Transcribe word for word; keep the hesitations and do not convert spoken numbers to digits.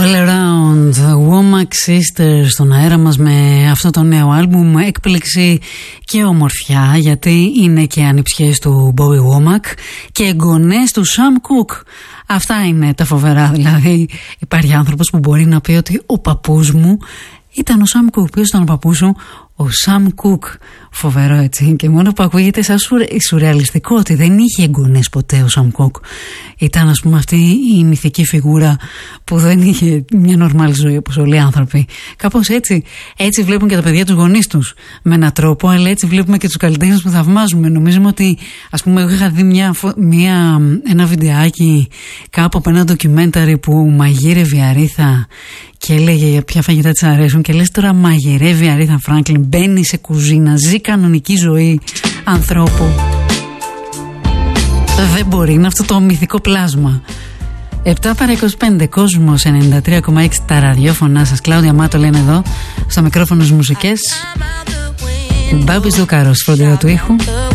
All Around, Womack Sisters στον αέρα μας με αυτό το νέο άλμπουμ. Έκπληξη και ομορφιά, γιατί είναι και ανιψιές του Bobby Womack και εγγονές του Sam Cooke. Αυτά είναι τα φοβερά. Δηλαδή υπάρχει άνθρωπος που μπορεί να πει ότι ο παππούς μου ήταν ο Sam Cooke. Ποιος ήταν ο παππούς σου? Ο Sam Cooke. Φοβερό, έτσι. Και μόνο που ακούγεται σαν σουρε, σουρεαλιστικό ότι δεν είχε εγγονές ποτέ ο Sam Cooke. Ήταν, ας πούμε, αυτή η μυθική φιγούρα που δεν είχε μια νορμάλ ζωή όπως όλοι οι άνθρωποι. Κάπως έτσι. Έτσι βλέπουν και τα παιδιά τους γονείς τους με έναν τρόπο, αλλά έτσι βλέπουμε και τους καλλιτέχνες που θαυμάζουμε. Νομίζουμε ότι, ας πούμε, εγώ είχα δει μια, μια, ένα βιντεάκι κάπου από ένα ντοκιμένταρι που μαγείρευε η Αρίθα και έλεγε για ποια φαγητά της αρέσουν, και λες τώρα μαγειρεύει η Αρίθα Φράγκλιν, μπαίνει σε κουζίνα, ζει κανονική ζωή ανθρώπου. Δεν μπορεί, είναι αυτό το μυθικό πλάσμα. επτά παρά είκοσι πέντε, Κόσμος ενενήντα τρία κόμμα έξι τα ραδιόφωνά σας. Κλάουδια Μάτο λένε εδώ, στο μικρόφωνο στις μουσικές. Μπάμπης Δουκάρος, φροντίδα του ήχου.